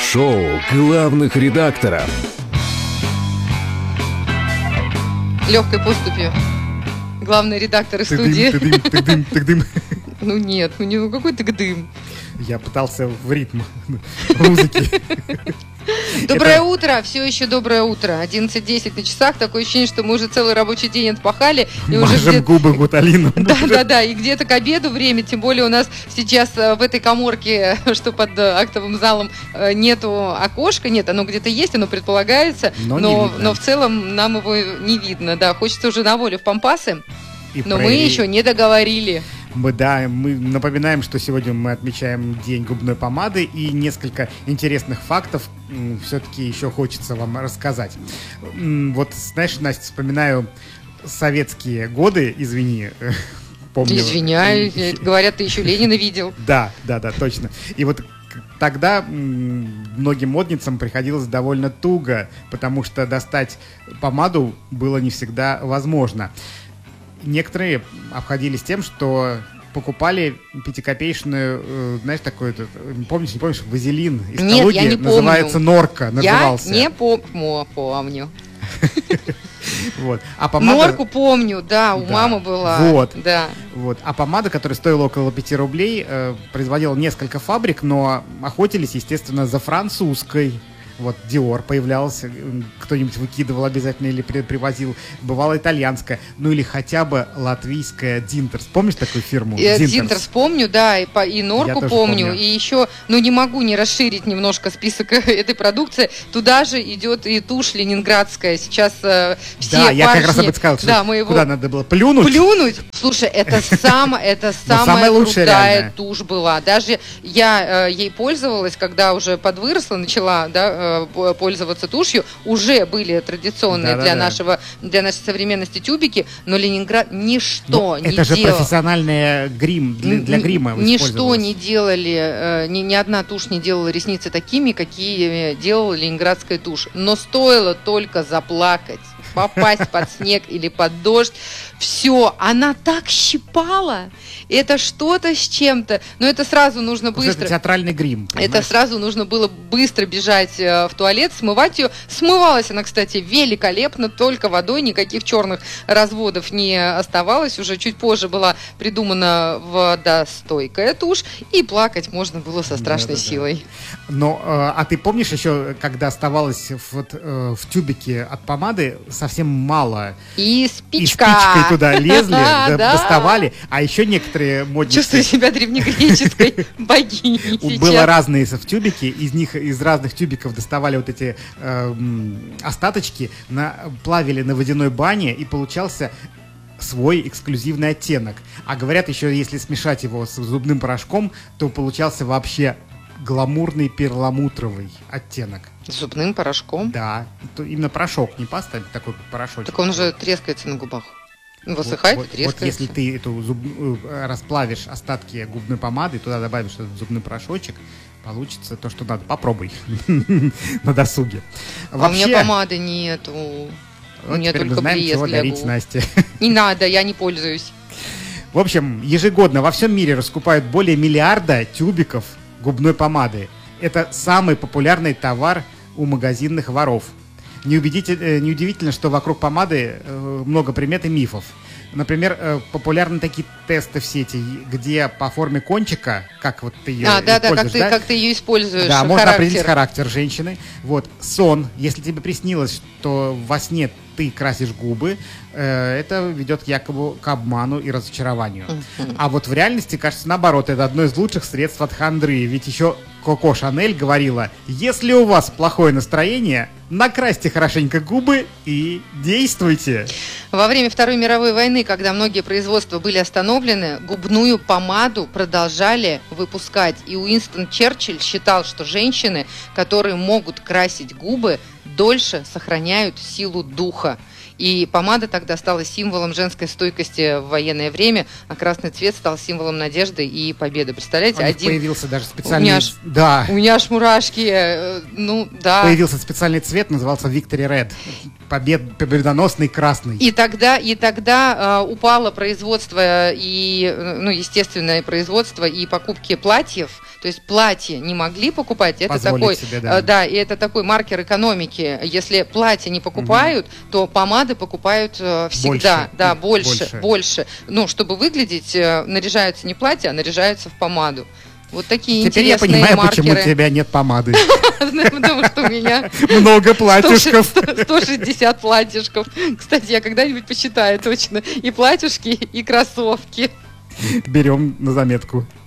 Шоу главных редакторов. Легкой поступью. Главный редактор из студии. Тыгдым. Ну нет, ну какой тыгдым. Я пытался в ритм музыки. Доброе утро, все еще доброе утро. 11:10 на часах. Такое ощущение, что мы уже целый рабочий день отпахали. И мажем уже губы гуталином. Да. И где-то к обеду время. Тем более у нас сейчас в этой каморке, что под актовым залом, нету окошка. Нет, оно где-то есть, оно предполагается. Но в целом нам его не видно. Да, хочется уже на волю в пампасы. Но мы еще не договорили. Мы напоминаем, что сегодня мы отмечаем День губной помады, и несколько интересных фактов все-таки еще хочется вам рассказать. Вот, знаешь, Настя, вспоминаю советские годы, извини, помню. Извиняюсь, говорят, ты еще Ленина видел. Да, точно. И вот тогда многим модницам приходилось довольно туго, потому что достать помаду было не всегда возможно. Некоторые обходились тем, что покупали пятикопеечную, знаешь, такой, помнишь, не помнишь, вазелин из Калуги, я не называется помню. Норка, назывался. Я не помню. Вот. А помада... Норку помню, да, у мамы была. Вот. Да. Вот. А помада, которая стоила около 5 рублей, производила несколько фабрик, но охотились, естественно, за французской. Вот Dior появлялся, кто-нибудь выкидывал обязательно или привозил. Бывало итальянская, ну или хотя бы латвийская Динтерс. Помнишь такую фирму? Динтерс помню, да, и Норку помню. И еще, не могу не расширить немножко список этой продукции. Туда же идет и тушь ленинградская. Сейчас все да, я как раз об этом сказал, что куда надо было плюнуть. Плюнуть? Слушай, это самая крутая тушь была. Даже я ей пользовалась, когда уже подвыросла, начала, да, пользоваться тушью. Уже были традиционные для нашей современности тюбики, но Ленинград ничто не делал. Это же профессиональный грим для грима. Ничто не делали, ни одна тушь не делала ресницы такими, какие делала ленинградская тушь. Но стоило только заплакать, попасть под снег или под дождь, все, она так щипала. Это что-то с чем-то. Но это сразу нужно быстро... Это театральный грим. Понимаешь? Это сразу нужно было быстро бежать в туалет, смывать ее. Смывалась она, кстати, великолепно, только водой, никаких черных разводов не оставалось. Уже чуть позже была придумана водостойкая тушь, и плакать можно было со страшной силой. Но, а ты помнишь еще, когда оставалось в тюбике от помады совсем мало? И спичкой туда лезли, доставали, а еще некоторые модницы... Чувствую себя древнегреческой богиней сейчас. Было разные в тюбике, из разных тюбиков доставали вот эти остаточки, плавили на водяной бане, и получался свой эксклюзивный оттенок. А говорят, еще если смешать его с зубным порошком, то получался вообще гламурный перламутровый оттенок. С зубным порошком? Да, именно порошок, не паста, такой порошочек. Так он уже трескается на губах. Высыхает и трескается. Вот если ты расплавишь остатки губной помады, туда добавишь этот зубный порошочек, получится то, что надо. Попробуй на досуге. А у меня помады нету. У меня только блеск для губ. Настя. Не надо, я не пользуюсь. В общем, ежегодно во всем мире раскупают более 1 миллиарда тюбиков губной помады. Это самый популярный товар у магазинных воров. Неудивительно, что вокруг помады много примет и мифов. Например, популярны такие тесты в сети, где по форме кончика, как вот ты ее используешь, как ты ее используешь, да, можно определить характер женщины. Вот, сон. Если тебе приснилось, что во сне ты красишь губы, это ведет якобы к обману и разочарованию. А вот в реальности, кажется, наоборот, это одно из лучших средств от хандры. Ведь еще Коко Шанель говорила: если у вас плохое настроение, накрасьте хорошенько губы и действуйте. Во время Второй мировой войны, когда многие производства были остановлены, губную помаду продолжали выпускать. И Уинстон Черчилль считал, что женщины, которые могут красить губы, дольше сохраняют силу духа. И помада тогда стала символом женской стойкости в военное время, а красный цвет стал символом надежды и победы. Представляете? Появился даже специальный... У меня аж мурашки. Появился специальный цвет, назывался Victory Red. победоносный красный. И тогда упало производство и, ну, естественное производство и покупки платьев. То есть платья не могли покупать. Это Позволить такой, себе, да. да, и это такой маркер экономики. Если платья не покупают, то помады покупают всегда. Больше. Ну, чтобы выглядеть, наряжаются не в платье, а наряжаются в помаду. Вот такие Теперь я интересные понимаю, маркеры. почему у тебя нет помады. Потому что у меня Много платьюшков. 160 платьишков. Кстати, я когда-нибудь посчитаю точно. И платьюшки, и кроссовки. Берем на заметку.